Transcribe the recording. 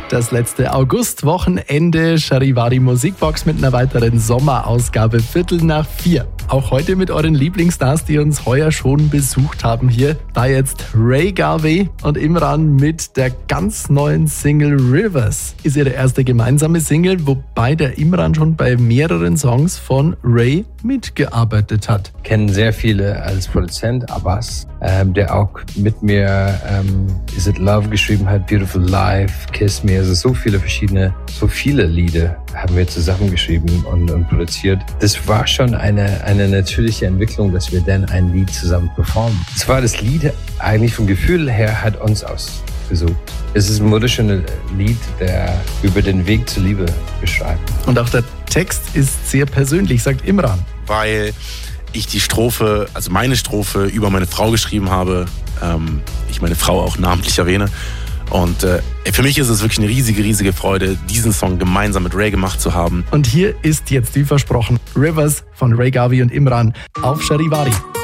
Das letzte Augustwochenende, Charivari Musikbox mit einer weiteren Sommerausgabe, 3:45. Auch heute mit euren Lieblingsstars, die uns heuer schon besucht haben hier. Da jetzt Ray Garvey und Imran mit der ganz neuen Single Rivers. Ist ihre erste gemeinsame Single, wobei der Imran schon bei mehreren Songs von Ray mitgearbeitet hat. Kennen sehr viele als Produzent, Abbas, der auch mit mir Is It Love geschrieben hat, Beautiful Life, Kiss Me, also so viele Lieder haben wir zusammengeschrieben und produziert. Das war schon eine natürliche Entwicklung, dass wir dann ein Lied zusammen performen. Das war das Lied eigentlich vom Gefühl her, hat uns ausgesucht. Es ist ein wunderschönes Lied, der über den Weg zur Liebe beschreibt. Und auch der Text ist sehr persönlich, sagt Imran. Weil ich die Strophe, also meine Strophe über meine Frau geschrieben habe, ich meine Frau auch namentlich erwähne. Und für mich ist es wirklich eine riesige Freude, diesen Song gemeinsam mit Ray gemacht zu haben. Und hier ist jetzt wie versprochen Rivers von Ray Garvey und Imran auf Charivari.